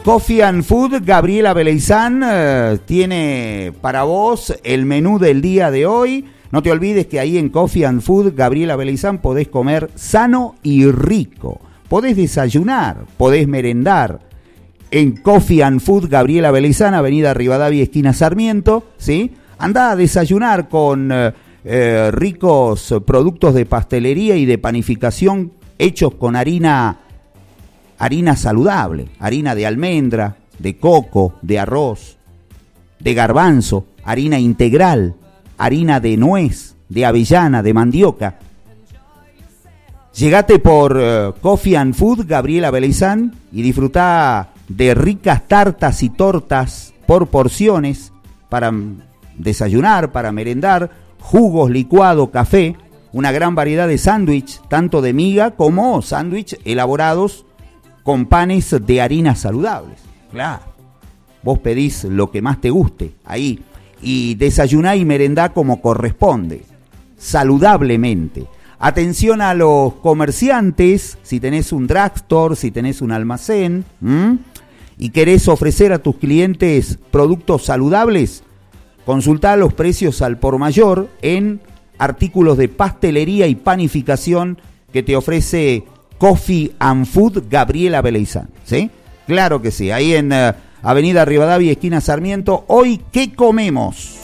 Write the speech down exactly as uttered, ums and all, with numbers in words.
Coffee and Food, Gabriela Beleizán, eh, tiene para vos el menú del día de hoy. No te olvides que ahí en Coffee and Food, Gabriela Beleizán, podés comer sano y rico. Podés desayunar, podés merendar. En Coffee and Food, Gabriela Beleizán, Avenida Rivadavia, esquina Sarmiento, ¿sí? Andá a desayunar con eh, eh, ricos productos de pastelería y de panificación hechos con harina harina saludable, harina de almendra, de coco, de arroz, de garbanzo, harina integral, harina de nuez, de avellana, de mandioca. Llegate por uh, Coffee and Food, Gabriela Beleizán, y disfrutá de ricas tartas y tortas por porciones para desayunar, para merendar, jugos, licuado, café, una gran variedad de sándwich, tanto de miga como sándwich elaborados con panes de harinas saludables. Claro, vos pedís lo que más te guste ahí y desayuná y merendá como corresponde, saludablemente. Atención a los comerciantes, si tenés un drugstore, si tenés un almacén, ¿m? y querés ofrecer a tus clientes productos saludables, consultá los precios al por mayor en artículos de pastelería y panificación que te ofrece Coffee and Food, Gabriela Beleizán, ¿sí? Claro que sí, ahí en uh, Avenida Rivadavia, esquina Sarmiento. Hoy, ¿qué comemos?